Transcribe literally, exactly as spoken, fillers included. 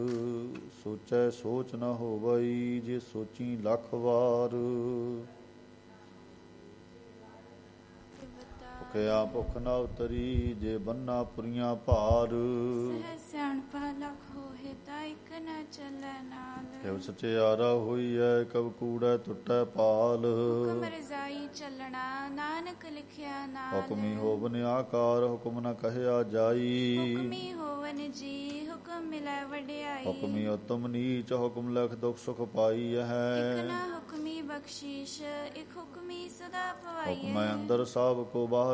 ਸੋਚੈ ਸੋਚ ਨ ਹੋਵਈ, ਜੇ ਸੋਚੀ ਲੱਖ ਵਾਰ। ਭੁਖਿਆ ਭੁੱਖ ਨ ਉਤਰੀ, ਜੇ ਬੰਨਾ ਪੁਰੀਆਂ ਭਾਰ। ਸਿਆਣਪਾ ਲੱਖ ਹੋਏ ਤਾਂ ਇੱਕ ਨ ਚੱਲੈ ਨਾਲ। ਕਿਵ ਸਚਿਆਰਾ ਹੋਈਐ, ਕਬ ਕੂੜੈ ਟੁੱਟੈ ਪਾਲ। ਹੁਕਮ ਰਜ਼ਾਈ ਚੱਲਣਾ, ਨਾਨਕ ਲਿਖਿਆ ਨਾਲ। ਹੁਕਮੀ ਹੋਵਨ ਆਕਾਰ, ਹੁਕਮ ਨ ਕਹਿਆ ਜਾਈ। ਹੁਕਮੀ ਹੋਵਨ ਜੀ, ਹੁਕਮ ਮਿਲੈ ਵਡਿਆਈ। ਹੁਕਮੀ ਉਤਮ ਨੀਚ, ਹੁਕਮ ਲਖ ਦੁਖ ਸੁਖ ਪਾਈ ਹੈ। ਇਕ ਨਾ ਹੁਕਮੀ ਬਖਸ਼ੀਸ਼, ਇਕ ਹੁਕਮੀ ਸਦਾ ਪਵਾਈ ਹੈ। ਹੁਕਮੈ ਅੰਦਰ ਸਭ ਕੋ ਬਾਹਰ